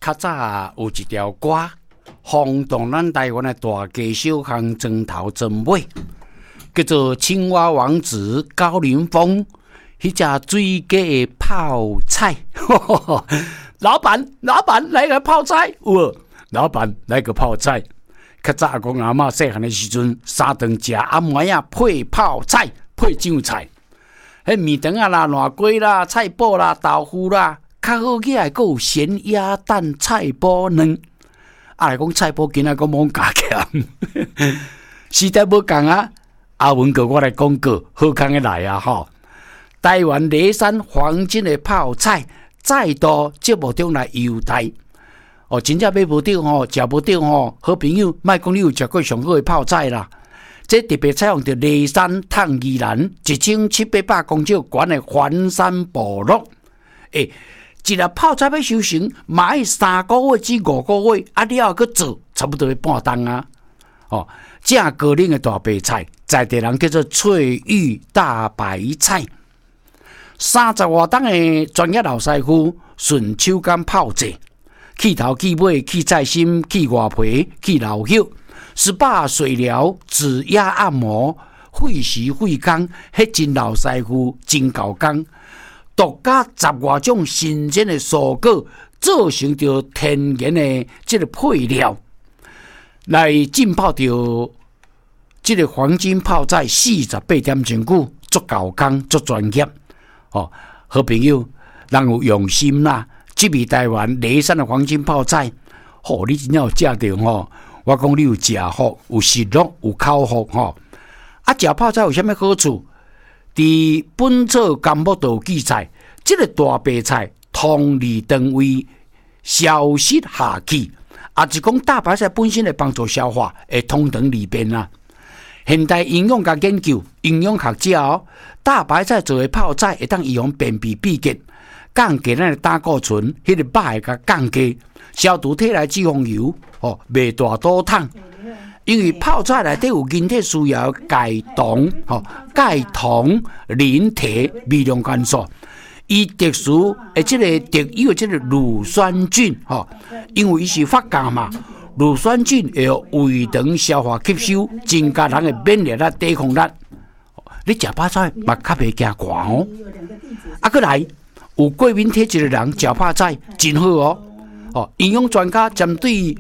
较早有一条歌，轰动咱台湾的大街小巷砖头砖尾，叫做《青蛙王子高凌风》，迄只水鸡的泡菜。老板，来个泡菜，有老板来个泡菜。较早阿公阿嬷细汉的时阵，三顿食阿糜啊配泡菜，配酱菜。迄面肠啊啦、烂鸡啦、菜脯啦、豆腐啦，较好起来，佫有咸鸭蛋菜脯卵。来讲菜脯，今仔讲冇加减，时代无共啊。阿文哥，我来讲个好康的来啊！吼，台湾梨山黄金的泡菜再度节目中来优待。真正买无到吼，食无到吼，好朋友，莫讲你有食过上好的泡菜啦。这特别采用着梨山烫宜兰1700公尺悬的环山部落。一粒泡菜要收成，嘛要3个月至5个月，你还要做，差不多要半冬啊。正高冷的大白菜，在地人叫做翠玉大白菜。30多档的专业老师傅，顺手工泡制。去头去尾去菜心去外皮去老肉，SPA 水疗指压按摩费时费工，迄真老师傅真够工，独家10多种新鲜的蔬果，做成着天然的这个配料，来浸泡着这个黄金泡菜48点钟久，足够工足专业。好朋友，人有用心啦。这味台湾梨山的黄金泡菜，你真正有食到吼！我讲你有食福，有食禄，有口福吼。食泡菜有啥物好处？伫《本草纲目》都有记载，这个大白菜通利肠胃，消食下气，是讲大白菜本身会帮助消化，会通肠利便啊。现代营养学研究，营养学者大白菜做的泡菜会当预防便秘闭结。降低咱的胆固醇，迄个肉会甲降低，消除体内脂肪油，袂大肚痛。因为泡菜内底有人体需要钙酮，钙酮、磷、铁、微量元素，伊特殊的这个特有的这个乳酸菌，因为伊是发酵嘛，乳酸菌会有胃肠消化吸收，增加人的免疫力、抵抗力。你食泡菜嘛较袂惊寒哦。过来。有过敏体质的人食泡菜真好哦！营养专家针对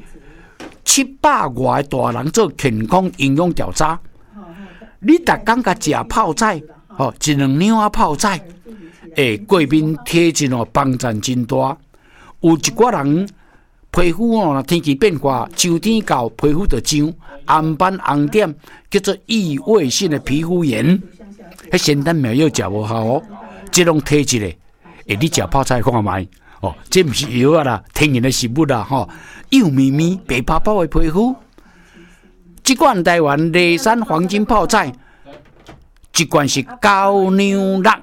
700外的大人做健康营养调查，你逐工甲食泡菜，1、2两啊泡菜，过敏体质帮助真大。有一寡人皮肤天气变化，秋天到皮肤就痒，红斑红点，叫做异位性的皮肤炎，迄仙丹妙药食无效哦，这种体质的。你食泡菜看卖这不是药啦，天然的食物啦，幼绵绵、白泡泡的皮肤。这款台湾梨山黄金泡菜，一罐是高粱肉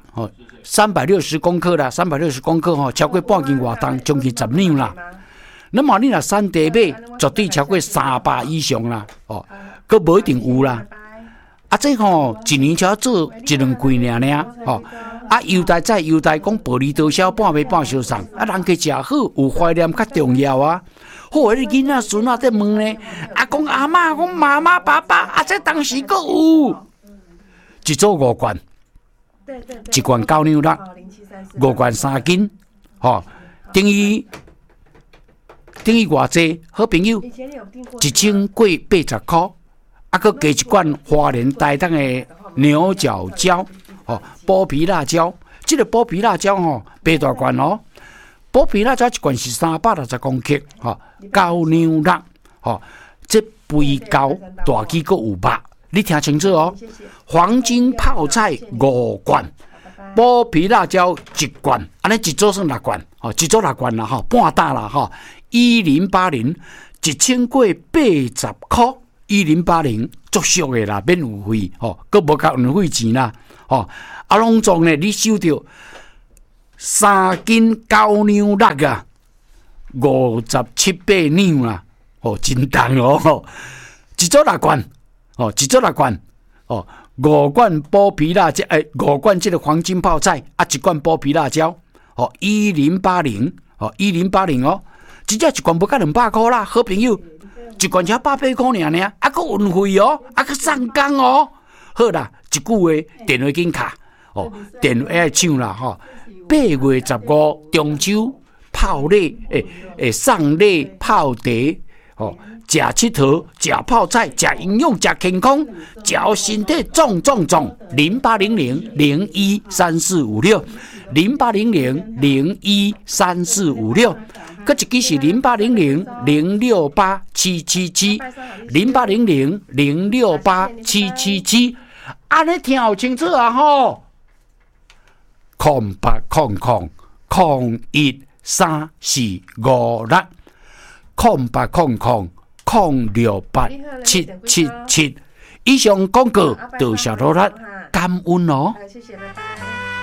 ，360公克啦，360公克超过半斤外重，将近10两啦。那么你若产地买，绝对超过300以上啦，佫无一定有啦。这一年才做1-2柜尔，优待再优待，讲薄利多销，半卖半相送。人家食好，有怀念较重要啊。好，你囡仔孙仔在问呢，讲阿嬷，讲妈妈、爸爸，这当时佫有一组5罐，一罐高粱肉，5罐3斤，等于偌济？好朋友，1080块。佫加一罐花莲台东的牛角椒，剥皮辣椒。这个剥皮辣椒8大罐哦。剥皮辣椒一罐是360公克，高粱肉，这肥高大鸡佫有肉，你听清楚哦。黄金泡菜5罐，剥皮辣椒1罐，安尼一组算6罐，一组6罐啦，半打啦，1080，1080块。1080足俗的啦，免运费，佫无交运费钱啦，拢总呢，你收到3斤高粱肉啊，57-8两啦，真重哦，一组6罐，一组6罐，5罐剥皮辣椒，5罐这个黄金泡菜，1罐剥皮辣椒，1080，1080 一只一罐不到200块啦，好朋友，一罐才180块尔，还佫运费哦，还佫送工哦。好啦，一句话，电话紧卡哦，电话爱抢啦吼。8月15中秋炮礼，送礼炮茶哦。食佚佗，食泡菜，食营养，食健康，食好身体壮0800-013456，0800-013456，搁一支是0800-068-777，0800-068-777，安尼听有清楚啊吼！0800-068-777，以上广告，多谢罗拉，感恩哦。 谢谢，拜拜。